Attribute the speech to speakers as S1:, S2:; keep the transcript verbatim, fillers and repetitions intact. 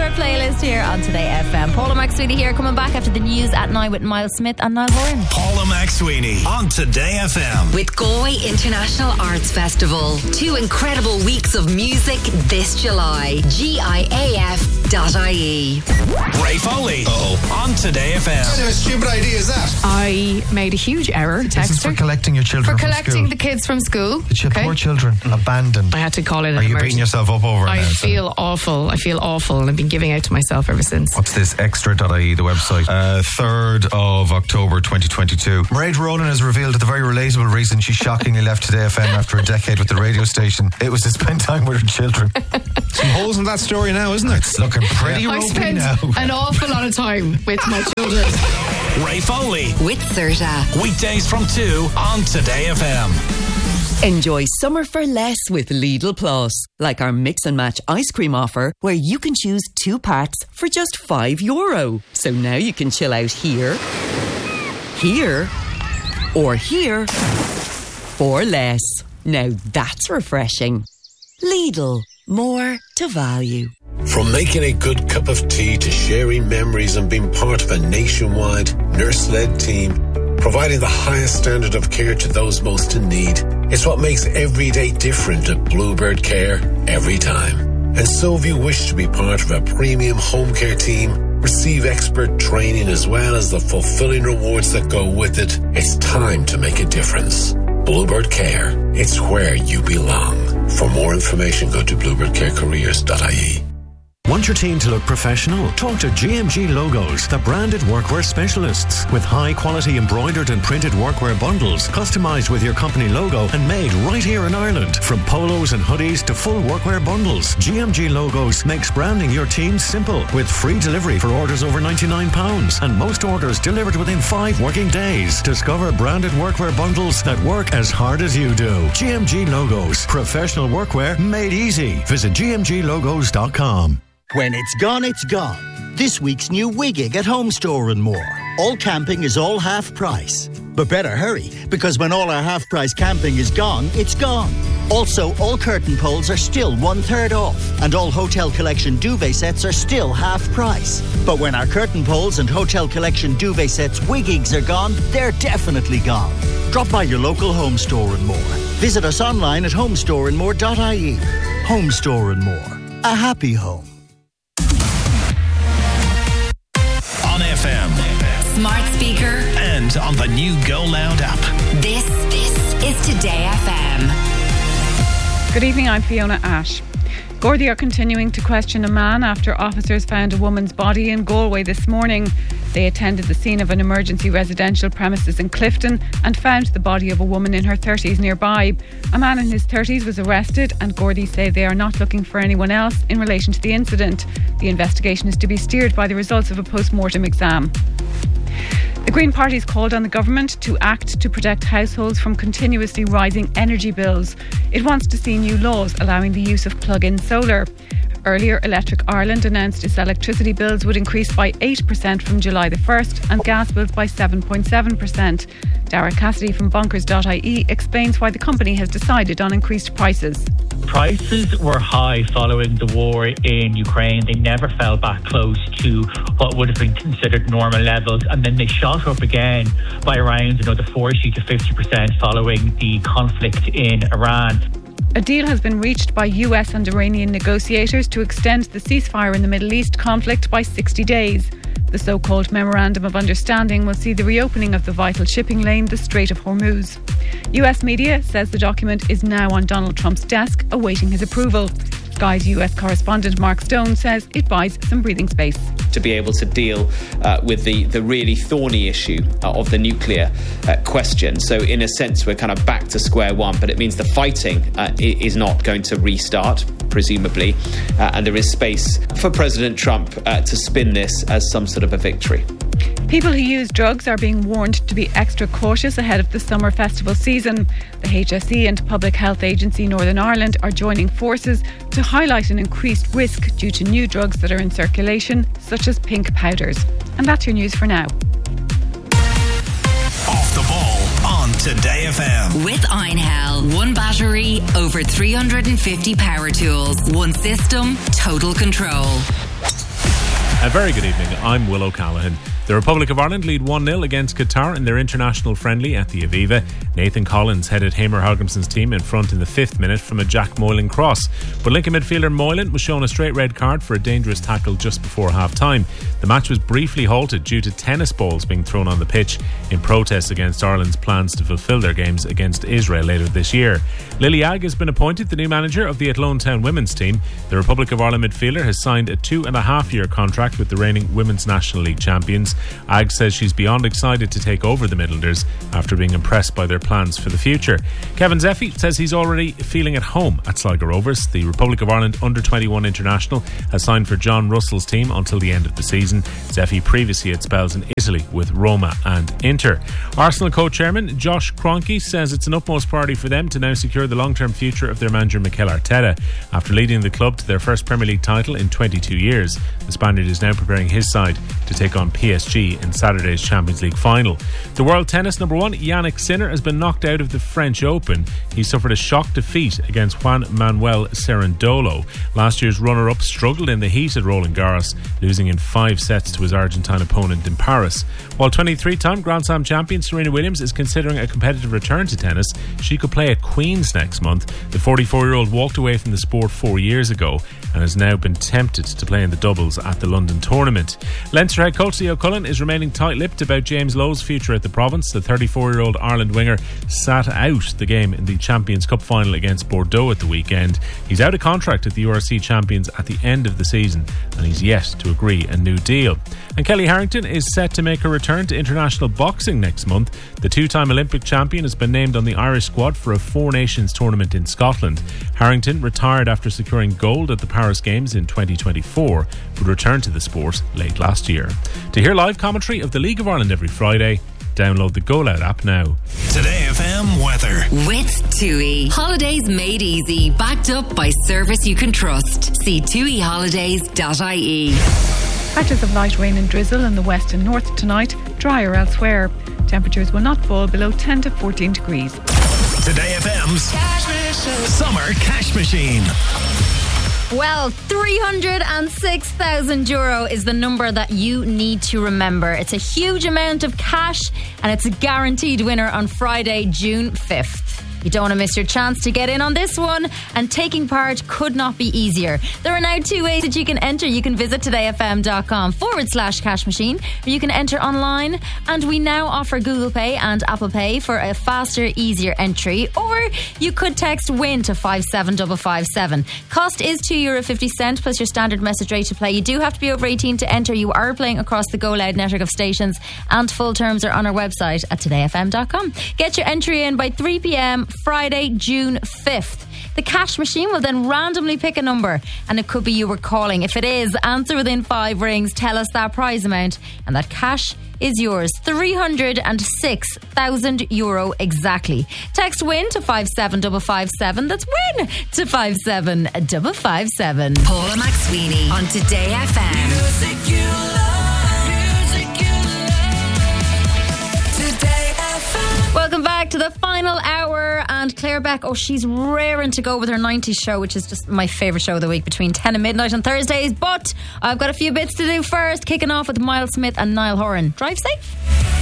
S1: our playlist here on Today F M. Paula McSweeney here, coming back after the news at nine with Niall Smith and Niall Horan.
S2: Paula McSweeney on Today F M.
S3: With Galway International Arts Festival. Two incredible weeks of music this July. G I A F dot I E.
S2: Ray Foley Uh-oh. on Today F M.
S4: What kind of a stupid idea is that?
S5: I made a huge error.
S6: This is for collecting your children
S5: For
S6: from
S5: collecting
S6: school.
S5: the kids from school.
S6: The ch-
S5: okay.
S6: poor children, abandoned.
S5: I had to call it an
S6: Are you
S5: emergency.
S6: beating yourself up over it
S5: I
S6: now?
S5: feel awful. I feel awful, and I've been giving out to myself ever since.
S6: What's this? Extra dot I E, the website. Uh, third of October twenty twenty-two. Mairead Rowland has revealed the very relatable reason she shockingly left Today F M after a decade with the radio station. It was to spend time with her children.
S4: Some holes in that story now, isn't it?
S6: It's looking pretty
S5: I
S6: ropey
S5: spent
S6: now.
S5: an awful lot of time with my children.
S2: Ray Foley.
S3: With Serta.
S2: Weekdays from two on Today F M.
S7: Enjoy summer for less with Lidl Plus, like our mix and match ice cream offer, where you can choose two packs for just five euro. So now you can chill out here, here, or here for less. Now that's refreshing. Lidl, more to value.
S8: From making a good cup of tea to sharing memories and being part of a nationwide nurse-led team, providing the highest standard of care to those most in need, it's what makes every day different at Bluebird Care every time. And so if you wish to be part of a premium home care team, receive expert training as well as the fulfilling rewards that go with it, it's time to make a difference. Bluebird Care, it's where you belong. For more information, go to bluebird care careers dot I E.
S9: Want your team to look professional? Talk to G M G Logos, the branded workwear specialists. With high-quality embroidered and printed workwear bundles, customised with your company logo and made right here in Ireland. From polos and hoodies to full workwear bundles, G M G Logos makes branding your team simple, with free delivery for orders over ninety-nine pounds and most orders delivered within five working days. Discover branded workwear bundles that work as hard as you do. G M G Logos, professional workwear made easy. Visit g m g logos dot com.
S10: When it's gone, it's gone. This week's new Wigging at Home Store and more. All camping is all half price. But better hurry, because when all our half price camping is gone, it's gone. Also, all curtain poles are still one third off, and all Hotel Collection duvet sets are still half price. But when our curtain poles and Hotel Collection duvet sets Wiggings are gone, they're definitely gone. Drop by your local Home Store and more. Visit us online at home store and more dot I E. Home Store and More. A happy home.
S2: F M,
S3: Smart speaker,
S2: and on the new Go Loud app.
S3: This, this is Today F M.
S11: Good evening, I'm Fiona Ash. Gardaí are continuing to question a man after officers found a woman's body in Galway this morning. They attended the scene of an emergency residential premises in Clifton and found the body of a woman in her thirties nearby. A man in his thirties was arrested, and Gardaí say they are not looking for anyone else in relation to the incident. The investigation is to be steered by the results of a post-mortem exam. The Green Party's called on the government to act to protect households from continuously rising energy bills. It wants to see new laws allowing the use of plug-in solar. Earlier, Electric Ireland announced its electricity bills would increase by eight percent from July the first and gas bills by seven point seven percent. Dara Cassidy from bonkers dot I E explains why the company has decided on increased prices.
S12: Prices were high following the war in Ukraine. They never fell back close to what would have been considered normal levels, and then they shot up again by around another forty to fifty percent following the conflict in Iran.
S11: A deal has been reached by U S and Iranian negotiators to extend the ceasefire in the Middle East conflict by sixty days. The so-called Memorandum of Understanding will see the reopening of the vital shipping lane, the Strait of Hormuz. U S media says the document is now on Donald Trump's desk, awaiting his approval. Sky's U S correspondent Mark Stone says it buys some breathing space.
S13: To be able to deal uh, with the, the really thorny issue uh, of the nuclear uh, question. So in a sense, we're kind of back to square one, but it means the fighting uh, is not going to restart, presumably, uh, and there is space for President Trump uh, to spin this as some sort of a victory.
S11: People who use drugs are being warned to be extra cautious ahead of the summer festival season. The H S E and Public Health Agency Northern Ireland are joining forces to highlight an increased risk due to new drugs that are in circulation, such as pink powders. And that's your news for now.
S2: Off the ball on Today F M.
S3: With Einhell. One battery, over three hundred fifty power tools. One system, total control.
S14: A very good evening, I'm Will O'Callaghan. The Republic of Ireland lead one nil against Qatar in their international friendly at the Aviva. Nathan Collins headed Hamer Hogginson's team in front in the fifth minute from a Jack Moylan cross. But Lincoln midfielder Moylan was shown a straight red card for a dangerous tackle just before half-time. The match was briefly halted due to tennis balls being thrown on the pitch in protest against Ireland's plans to fulfil their games against Israel later this year. Lily Agg has been appointed the new manager of the Athlone Town women's team. The Republic of Ireland midfielder has signed a two and a half year contract with the reigning Women's National League champions. Agg says she's beyond excited to take over the Midlanders after being impressed by their plans for the future. Kevin Zeffy says he's already feeling at home at Sligo Rovers. The Republic of Ireland under twenty-one international has signed for John Russell's team until the end of the season. Zeffy previously had spells in Italy with Roma and Inter. Arsenal co-chairman Josh Kroenke says it's an utmost priority for them to now secure the long-term future of their manager Mikel Arteta. After leading the club to their first Premier League title in twenty-two years, the Spaniard is now preparing his side to take on P S G in Saturday's Champions League final. The world tennis number one, Yannick Sinner, has been knocked out of the French Open. He suffered a shock defeat against Juan Manuel Cerundolo. Last year's runner-up struggled in the heat at Roland Garros, losing in five sets to his Argentine opponent in Paris. While twenty-three-time Grand Slam champion Serena Williams is considering a competitive return to tennis, she could play at Queen's next month. The forty-four-year-old walked away from the sport four years ago and has now been tempted to play in the doubles at the London tournament. Leinster head coach Leo Cullen is remaining tight-lipped about James Lowe's future at the province. The thirty-four-year-old Ireland winger sat out the game in the Champions Cup final against Bordeaux at the weekend. He's out of contract at the U R C champions at the end of the season and he's yet to agree a new deal. And Kelly Harrington is set to make a return to international boxing next month. The two-time Olympic champion has been named on the Irish squad for a Four Nations tournament in Scotland. Harrington retired after securing gold at the Paris Games in twenty twenty-four, but returned to the sport late last year. To hear live commentary of the League of Ireland every Friday, download the Go Loud app now.
S2: Today F M weather.
S3: With TUI. Holidays made easy. Backed up by service you can trust. See tui holidays dot I E.
S11: Patches of light rain and drizzle in the west and north tonight. Drier elsewhere. Temperatures will not fall below ten to fourteen degrees.
S2: Today F M's Summer Cash Machine.
S1: Well, three hundred six thousand euro is the number that you need to remember. It's a huge amount of cash and it's a guaranteed winner on Friday, June fifth. You don't want to miss your chance to get in on this one, and taking part could not be easier. There are now two ways that you can enter. You can visit todayfm.com forward slash cash machine, or you can enter online, and we now offer Google Pay and Apple Pay for a faster, easier entry, or you could text WIN to five seven five five seven. Cost is two euro fifty plus your standard message rate to play. You do have to be over eighteen to enter. You are playing across the Go Loud network of stations, and full terms are on our website at today f m dot com. Get your entry in by three p.m. Friday, June fifth. The cash machine will then randomly pick a number, and it could be you were calling. If it is, answer within five rings, tell us that prize amount, and that cash is yours. three hundred six thousand euro exactly. Text WIN to five seven five five seven. That's WIN to five seven five five seven.
S3: Paula McSweeney on Today F M.
S15: Music you love, music you love. Today F M.
S1: Welcome back to the final hour, and Claire Beck, oh, she's raring to go with her nineties show, which is just my favourite show of the week, between ten and midnight on Thursdays. But I've got a few bits to do first, kicking off with Miles Smith and Niall Horan. Drive safe.